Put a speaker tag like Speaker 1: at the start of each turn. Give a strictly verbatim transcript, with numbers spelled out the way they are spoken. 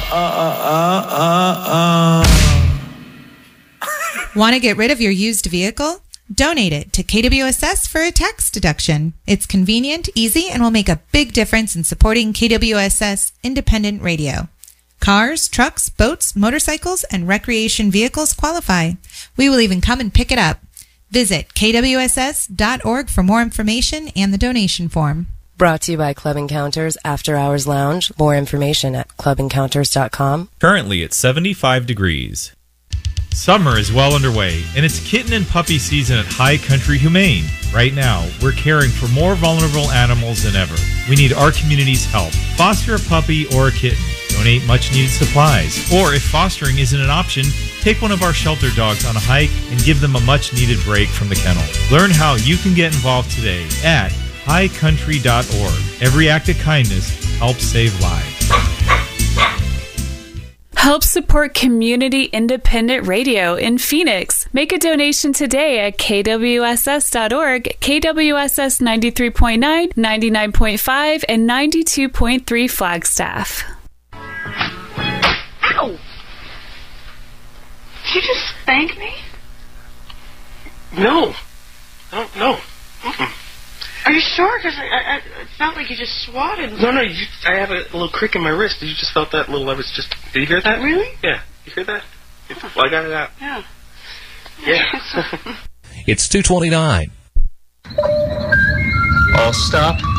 Speaker 1: uh, uh, uh, uh.
Speaker 2: Want to get rid of your used vehicle? Donate it to K W S S for a tax deduction. It's convenient, easy, and will make a big difference in supporting K W S S independent radio. Cars, trucks, boats, motorcycles, and recreation vehicles qualify. We will even come and pick it up. Visit K W S S dot org for more information and the donation form.
Speaker 3: Brought to you by Club Encounters After Hours Lounge. More information at club encounters dot com.
Speaker 4: Currently at seventy-five degrees. Summer is well underway, and it's kitten and puppy season at High Country Humane. Right now, we're caring for more vulnerable animals than ever. We need our community's help. Foster a puppy or a kitten. Donate much-needed supplies. Or if fostering isn't an option, take one of our shelter dogs on a hike and give them a much-needed break from the kennel. Learn how you can get involved today at high country dot org. Every act of kindness helps save lives.
Speaker 5: Help support community independent radio in Phoenix. Make a donation today at K W S S dot org, K W S S ninety-three point nine, ninety-nine point five, and ninety-two point three Flagstaff.
Speaker 6: Ow! Did you just spank me?
Speaker 7: No. I don't know. Mm-mm.
Speaker 6: Are you sure? Because I, I, it felt like you just swatted me.
Speaker 7: No, no, you, I have a little crick in my wrist. You just felt that little, I was just, did you hear that?
Speaker 6: Really?
Speaker 7: Yeah. You hear that? Well, I got it out.
Speaker 6: Yeah.
Speaker 7: Yeah.
Speaker 8: It's two twenty-nine.
Speaker 9: All stop.